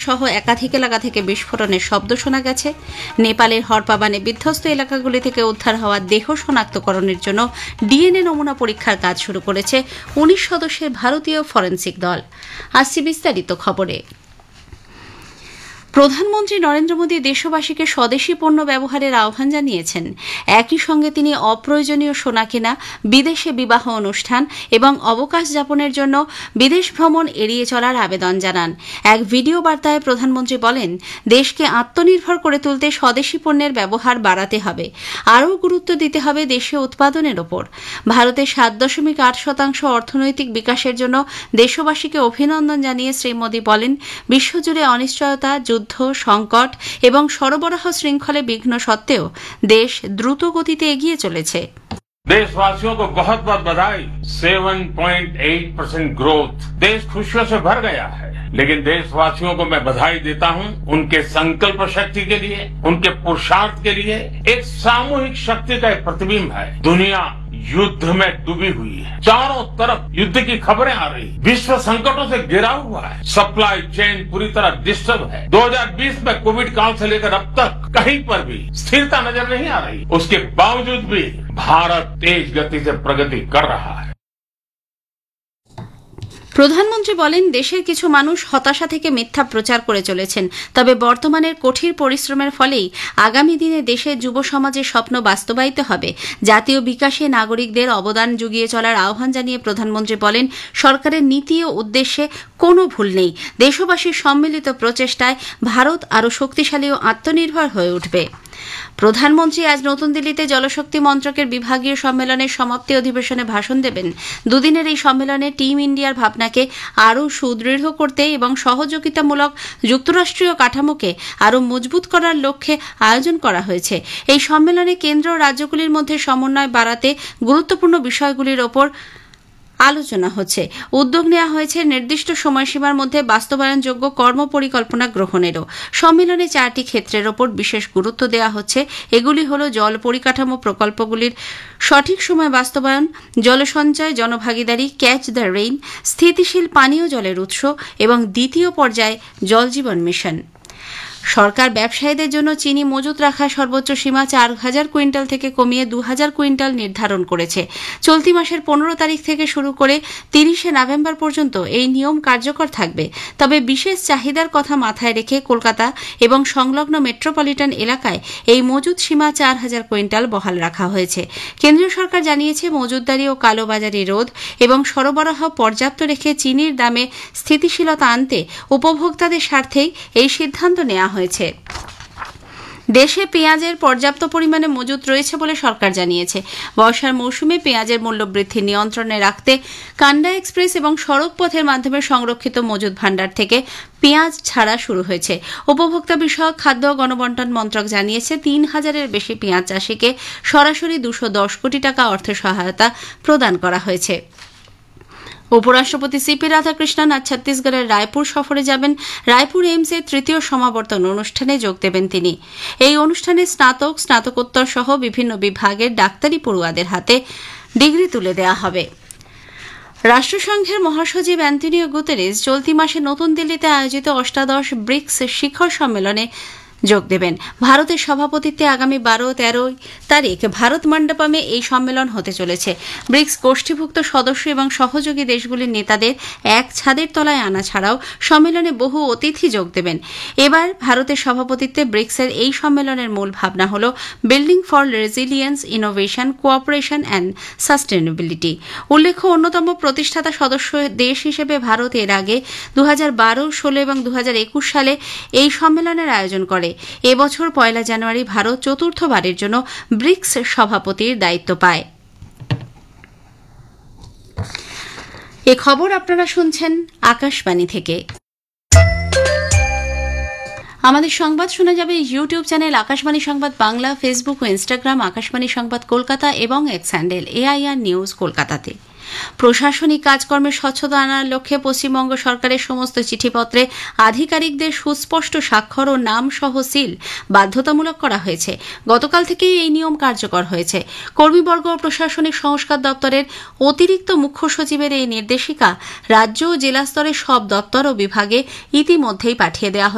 সহ একাধিক এলাকা থেকে বিস্ফোরণের শব্দ শোনা গেছে। নেপালের হরপাবানে বিধ্বস্ত এলাকাগুলি থেকে উদ্ধার হওয়া দেহ শনাক্তকরণের জন্য ডিএনএ নমুনা পরীক্ষার কাজ শুরু করেছে ১৯ সদস্যের ভারতীয় ফরেন্সিক দল। আসছে বিস্তারিত খবরে। প্রধানমন্ত্রী নরেন্দ্র মোদী দেশবাসীকে স্বদেশী পণ্য ব্যবহারের আহ্বান জানিয়েছেন। একই সঙ্গে তিনি অপ্রয়োজনীয় সোনা কেনা, বিদেশে বিবাহ অনুষ্ঠান এবং অবকাশ যাপনের জন্য বিদেশ ভ্রমণ এড়িয়ে চলার আবেদন জানান। এক ভিডিও বার্তায় প্রধানমন্ত্রী বলেন, দেশকে আত্মনির্ভর করে তুলতে স্বদেশী পণ্যের ব্যবহার বাড়াতে হবে। আরও গুরুত্ব দিতে হবে দেশীয় উৎপাদনের ওপর। ভারতের ৭.৮% অর্থনৈতিক বিকাশের জন্য দেশবাসীকে অভিনন্দন জানিয়ে শ্রী মোদী বলেন, বিশ্বজুড়ে অনিশ্চয়তা, যুদ্ধ, সংকট এবং সরবরাহ শৃঙ্খলে বিঘ্ন সত্ত্বেও দেশ দ্রুত গতিতে এগিয়ে চলেছে। देशवासियों को बहुत बहुत बधाई। 7.8% ग्रोथ देश खुशियों से भर गया है, लेकिन देशवासियों को मैं बधाई देता हूं उनके संकल्प शक्ति के लिए, उनके पुरुषार्थ के लिए। एक सामूहिक शक्ति का एक प्रतिबिंब है। दुनिया युद्ध में डूबी हुई है, चारों तरफ युद्ध की खबरें आ रही, विश्व संकटों से घिरा हुआ है, सप्लाई चेन पूरी तरह डिस्टर्ब है। 2020 में कोविड काल से लेकर अब तक कहीं पर भी स्थिरता नजर नहीं आ रही। उसके बावजूद भी भारत तेज गति से प्रगति कर रहा है। প্রধানমন্ত্রী বলেন, দেশের কিছু মানুষ হতাশা থেকে মিথ্যা প্রচার করে চলেছেন। তবে বর্তমানের কঠিন পরিশ্রমের ফলেই আগামী দিনে দেশের যুব সমাজের স্বপ্ন বাস্তবায়িত হবে। জাতীয় বিকাশে নাগরিকদের অবদান যুগিয়ে চলার আহ্বান জানিয়ে প্রধানমন্ত্রী বলেন, সরকারের নীতি ও উদ্দেশ্যে কোনো ভুল নেই। দেশবাসীর সম্মিলিত প্রচেষ্টায় ভারত আরও শক্তিশালী ও আত্মনির্ভর হয়ে উঠবে। প্রধানমন্ত্রী আজ নতুন দিল্লিতে জলশক্তি মন্ত্রকের বিভাগীয় সম্মেলনের সমাপ্তি অধিবেশনে ভাষণ দেবেন। দুদিনের এই সম্মেলনে টিম ইন্ডিয়ার ভাবনাকে আরও সুদৃঢ় করতে এবং সহযোগিতামূলক যুক্তরাষ্ট্রীয় কাঠামোকে আরও মজবুত করার লক্ষ্যে আয়োজন করা হয়েছে। এই সম্মেলনে কেন্দ্র ও রাজ্যগুলির মধ্যে সমন্বয় বাড়াতে গুরুত্বপূর্ণ বিষয়গুলির ওপর আলোচনা হচ্ছে। উদ্যোগ নেওয়া হয়েছে নির্দিষ্ট সময়সীমার মধ্যে বাস্তবায়নযোগ্য কর্মপরিকল্পনা গ্রহণেরও। সম্মেলনে 4টি ক্ষেত্রের ওপর বিশেষ গুরুত্ব দেওয়া হচ্ছে। এগুলি হল জল পরিকাঠামো প্রকল্পগুলির সঠিক সময় বাস্তবায়ন, জলসঞ্চয়, জনভাগিদারি, ক্যাচ দ্য রেইন, স্থিতিশীল পানীয় জলের উৎস এবং দ্বিতীয় পর্যায়ে জল জীবন মিশন। সরকার ব্যবসায়ীদের জন্য চিনি মজুত রাখা সর্বোচ্চ সীমা 4,000 কুইন্টাল থেকে কমিয়ে 2,000 কুইন্টাল নির্ধারণ করেছে। চলতি মাসের 15 তারিখ থেকে শুরু করে 30শে নভেম্বর পর্যন্ত এই নিয়ম কার্যকর থাকবে। তবে বিশেষ চাহিদার কথা মাথায় রেখে কলকাতা এবং সংলগ্ন মেট্রোপলিটন এলাকায় এই মজুত সীমা 4,000 কুইন্টাল বহাল রাখা হয়েছে। কেন্দ্রীয় সরকার জানিয়েছে, মজুতদারি ও কালোবাজারি রোধ এবং সরবরাহ পর্যাপ্ত রেখে চিনির দামে স্থিতিশীলতা আনতে উপভোক্তাদের স্বার্থেই এই সিদ্ধান্ত নেওয়া হয়েছে। দেশে পেঁয়াজের পর্যাপ্ত পরিমাণে মজুত রয়েছে বলে সরকার জানিয়েছে। বর্ষার মৌসুমে পেঁয়াজের মূল্য বৃদ্ধি নিয়ন্ত্রণে রাখতে কান্ডা এক্সপ্রেস এবং সড়ক পথের মাধ্যমে সংরক্ষিত মজুত ভাণ্ডার থেকে পেঁয়াজ ছাড়া শুরু হয়েছে। উপভোক্তা বিষয়ক খাদ্য ও গণবণ্টন মন্ত্রক জানিয়েছে, 3,000-এর বেশি পেঁয়াজ চাষিকে সরাসরি 210 কোটি টাকা অর্থ সহায়তা প্রদান করা হয়েছে। উপরাষ্ট্রপতি সিপি রাধাকৃষ্ণন আজ ছত্তিশগড়ের রায়পুর সফরে যাবেন। রায়পুর এইমসের 3য় সমাবর্তন অনুষ্ঠানে যোগ দেবেন তিনি। এই অনুষ্ঠানে স্নাতক, স্নাতকোত্তর সহ বিভিন্ন বিভাগের ডাক্তারি পড়ুয়াদের হাতে ডিগ্রি তুলে দেওয়া হবে। রাষ্ট্রসংঘের মহাসচিব অ্যান্টনিও গুতেরেস চলতি মাসে নতুন দিল্লিতে আয়োজিত 18 ব্রিক্স শিখর সম্মেলনে যোগ দেবেন। ভারতের সভাপতিত্বে আগামী 12-13 তারিখ ভারত মণ্ডপমে এই সম্মেলন হতে চলেছে। ব্রিক্স গোষ্ঠীভুক্ত সদস্য এবং সহযোগী দেশগুলির নেতাদের এক ছাদের তলায় আনা ছাড়াও সম্মেলনে বহু অতিথি যোগ দেবেন। এবার ভারতের সভাপতিত্বে ব্রিক্সের এই সম্মেলনের মূল ভাবনা হল building for resilience, innovation, cooperation and sustainability. উল্লেখ্য, অন্যতম প্রতিষ্ঠাতা সদস্য দেশ হিসেবে ভারত এর আগে 2012, 16 এবং 2021 সালে এই সম্মেলনের আয়োজন করে। এবছর 1 জানুয়ারি ভারত চতুর্থবারের জন্য ব্রিক্স সভাপতির দায়িত্ব পায়। এ খবর আপনারা শুনছেন আকাশবাণী থেকে। আমাদের সংবাদ শোনা যাবে ইউটিউব চ্যানেল আকাশবাণী সংবাদ বাংলা, ফেসবুক ও ইনস্টাগ্রাম আকাশবাণী সংবাদ কলকাতা এবং এক্স হ্যান্ডেল AIR নিউজ কলকাতাতে। প্রশাসনিক কাজকর্মে স্বচ্ছতা আনার লক্ষ্যে পশ্চিমবঙ্গ সরকারের সমস্ত চিঠিপত্রে আধিকারিকদের সুস্পষ্ট স্বাক্ষর ও নাম সহ সিল বাধ্যতামূলক করা হয়েছে। গতকাল থেকেই এই নিয়ম কার্যকর হয়েছে। কর্মীবর্গ ও প্রশাসনিক সংস্কার দপ্তরের অতিরিক্ত মুখ্য সচিবের এই নির্দেশিকা রাজ্য ও জেলা স্তরের সব দপ্তর ও বিভাগে ইতিমধ্যেই পাঠিয়ে দেওয়া